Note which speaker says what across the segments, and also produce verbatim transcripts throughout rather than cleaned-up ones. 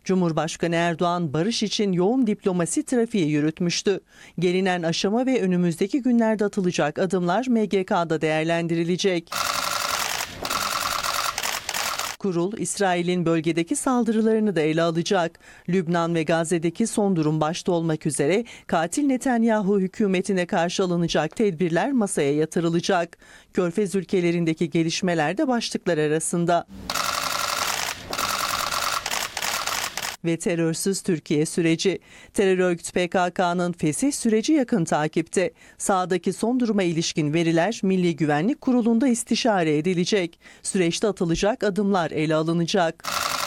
Speaker 1: Cumhurbaşkanı Erdoğan barış için yoğun diplomasi trafiği yürütmüştü. Gelinen aşama ve önümüzdeki günlerde atılacak adımlar M G K'da değerlendirilecek. Kurul, İsrail'in bölgedeki saldırılarını da ele alacak. Lübnan ve Gazze'deki son durum başta olmak üzere katil Netanyahu hükümetine karşı alınacak tedbirler masaya yatırılacak. Körfez ülkelerindeki gelişmeler de başlıklar arasında. Ve terörsüz Türkiye süreci. Terör örgütü P K K'nın fesih süreci yakın takipte. Sahadaki son duruma ilişkin veriler Milli Güvenlik Kurulu'nda istişare edilecek. Süreçte atılacak adımlar ele alınacak.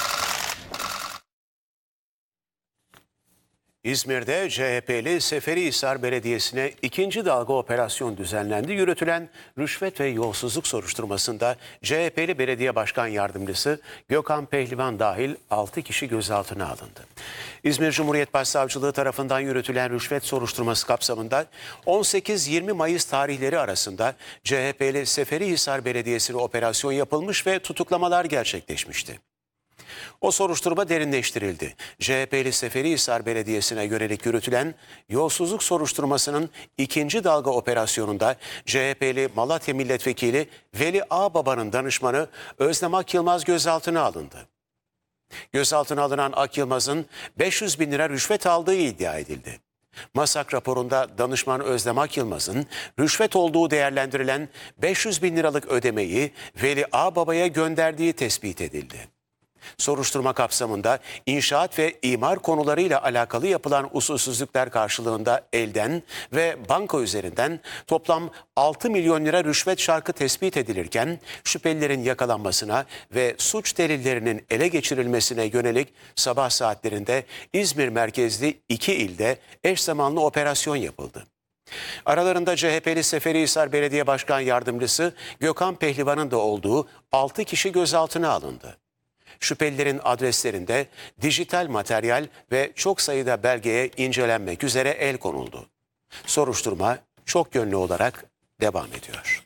Speaker 2: İzmir'de C H P'li Seferihisar Belediyesi'ne ikinci dalga operasyon düzenlendi. Yürütülen rüşvet ve yolsuzluk soruşturmasında C H P'li Belediye Başkan Yardımcısı Gökhan Pehlivan dahil altı kişi gözaltına alındı. İzmir Cumhuriyet Başsavcılığı tarafından yürütülen rüşvet soruşturması kapsamında on sekiz yirmi Mayıs tarihleri arasında C H P'li Seferihisar Belediyesi'ne operasyon yapılmış ve tutuklamalar gerçekleşmişti. O soruşturma derinleştirildi. C H P'li Seferihisar Belediyesi'ne yönelik yürütülen yolsuzluk soruşturmasının ikinci dalga operasyonunda C H P'li Malatya Milletvekili Veli Ağbaba'nın danışmanı Özlem Akyılmaz gözaltına alındı. Gözaltına alınan Akyılmaz'ın beş yüz bin lira rüşvet aldığı iddia edildi. MASAK raporunda danışman Özlem Akyılmaz'ın rüşvet olduğu değerlendirilen beş yüz bin liralık ödemeyi Veli Ağbaba'ya gönderdiği tespit edildi. Soruşturma kapsamında inşaat ve imar konularıyla alakalı yapılan usulsüzlükler karşılığında elden ve banka üzerinden toplam altı milyon lira rüşvet şarkı tespit edilirken şüphelilerin yakalanmasına ve suç delillerinin ele geçirilmesine yönelik sabah saatlerinde İzmir merkezli iki ilde eş zamanlı operasyon yapıldı. Aralarında C H P'li Seferihisar Belediye Başkan Yardımcısı Gökhan Pehlivan'ın da olduğu altı kişi gözaltına alındı. Şüphelilerin adreslerinde dijital materyal ve çok sayıda belgeye incelenmek üzere el konuldu. Soruşturma çok yönlü olarak devam ediyor.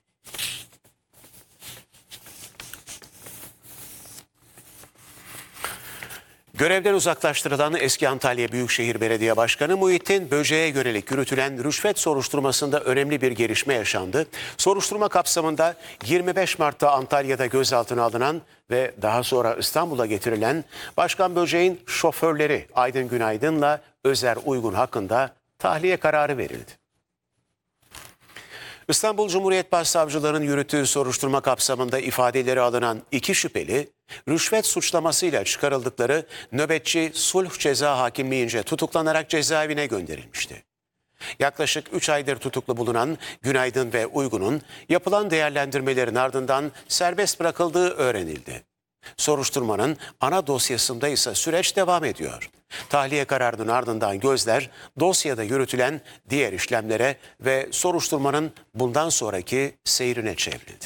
Speaker 2: Görevden uzaklaştırılan eski Antalya Büyükşehir Belediye Başkanı Muhittin Böce'ye yönelik yürütülen rüşvet soruşturmasında önemli bir gelişme yaşandı. Soruşturma kapsamında yirmi beş Mart'ta Antalya'da gözaltına alınan ve daha sonra İstanbul'a getirilen Başkan Böce'nin şoförleri Aydın Günaydın'la Özer Uygun hakkında tahliye kararı verildi. İstanbul Cumhuriyet Başsavcılığı'nın yürüttüğü soruşturma kapsamında ifadeleri alınan iki şüpheli, rüşvet suçlamasıyla çıkarıldıkları nöbetçi sulh ceza hakimliğince tutuklanarak cezaevine gönderilmişti. Yaklaşık üç aydır tutuklu bulunan Günaydın ve Uygun'un yapılan değerlendirmelerin ardından serbest bırakıldığı öğrenildi. Soruşturmanın ana dosyasında ise süreç devam ediyor. Tahliye kararının ardından gözler dosyada yürütülen diğer işlemlere ve soruşturmanın bundan sonraki seyrine çevrildi.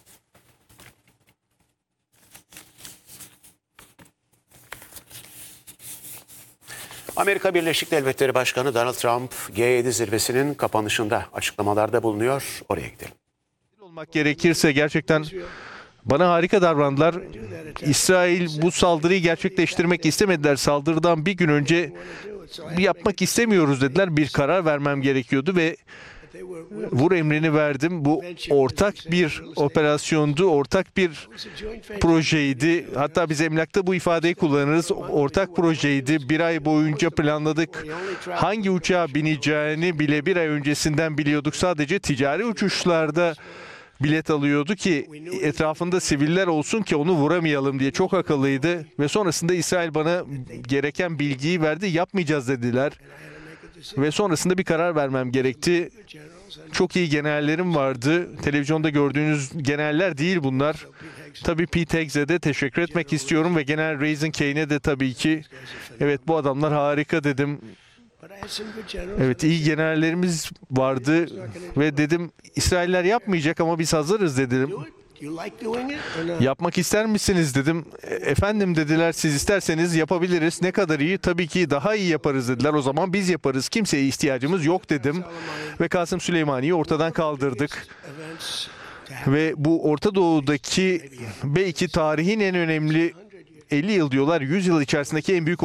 Speaker 2: Amerika Birleşik Devletleri Başkanı Donald Trump G yedi zirvesinin kapanışında açıklamalarda bulunuyor. Oraya gidelim.
Speaker 3: Olmak gerekirse gerçekten bana harika davrandılar. İsrail bu saldırıyı gerçekleştirmek istemediler. Saldırıdan bir gün önce yapmak istemiyoruz dediler. Bir karar vermem gerekiyordu ve vur emrini verdim. Bu ortak bir operasyondu, ortak bir projeydi. Hatta biz emlakta bu ifadeyi kullanırız. Ortak projeydi. Bir ay boyunca planladık. Hangi uçağa bineceğini bile bir ay öncesinden biliyorduk. Sadece ticari uçuşlarda bilet alıyordu ki etrafında siviller olsun ki onu vuramayalım diye. Çok akıllıydı ve sonrasında İsrail bana gereken bilgiyi verdi. Yapmayacağız dediler ve sonrasında bir karar vermem gerekti. Çok iyi generallerim vardı. Televizyonda gördüğünüz generaller değil bunlar. Tabii Pete Heggs'e de teşekkür etmek istiyorum ve General Raisin Kane'e de tabii ki. Evet, bu adamlar harika dedim. Evet, iyi generallerimiz vardı ve dedim İsrailler yapmayacak ama biz hazırız dedim. Yapmak ister misiniz dedim. Efendim dediler, siz isterseniz yapabiliriz. Ne kadar iyi? Tabii ki daha iyi yaparız dediler. O zaman biz yaparız. Kimseye ihtiyacımız yok dedim. Ve Kasım Süleymani'yi ortadan kaldırdık. Ve bu Orta Doğu'daki belki tarihin en önemli elli yıl diyorlar, yüz yıl içerisindeki en büyük